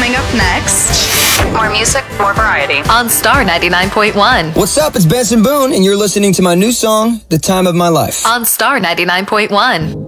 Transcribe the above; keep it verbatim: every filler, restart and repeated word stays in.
Coming up next, more music, more variety on Star ninety-nine point one. What's up? It's Benson Boone, and you're listening to my new song, The Time of My Life, on Star ninety-nine point one.